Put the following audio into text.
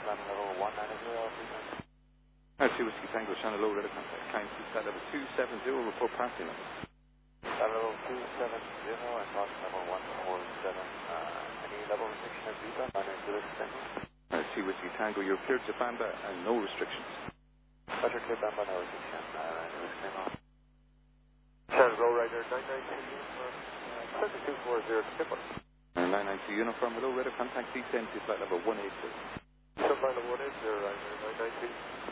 landing level 190, Whiskey Tango, Channel Low, radar contact. Climb to flight level 270, report passing level. Flight level 270 and passing level 147. Any level restriction at Zebra? 990 Tango. Whiskey Tango, you're cleared to Bamba and no restrictions. Roger, clear Bamba, no restriction. Whiskey Tango. Channel Low, Rider 992 uniform. 7240 Skipper. 992 uniform, hello, radar contact, descend to flight level 180. Flight level 180, Rider 992.